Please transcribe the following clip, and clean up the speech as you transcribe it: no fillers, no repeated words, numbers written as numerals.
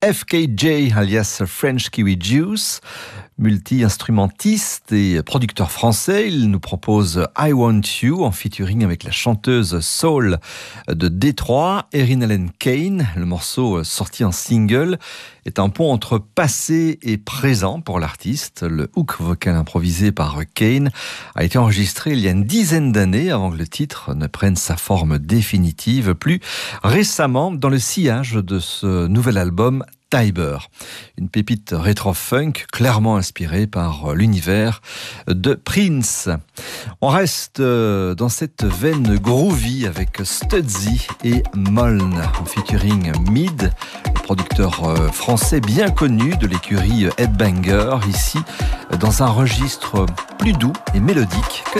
FKJ, alias French Kiwi Juice, multi-instrumentiste et producteur français. Il nous propose I Want You en featuring avec la chanteuse soul de Détroit, Erin Ellen Kane. Le morceau sorti en single est un pont entre passé et présent pour l'artiste. Le hook vocal improvisé par Kane a été enregistré il y a une dizaine d'années avant que le titre ne prenne sa forme définitive. Plus récemment, dans le sillage de ce nouvel album, Tiber, une pépite rétro-funk clairement inspirée par l'univers de Prince. On reste dans cette veine groovy avec Studzy et Moln en featuring Mid, le producteur français bien connu de l'écurie Headbanger, ici dans un registre plus doux et mélodique que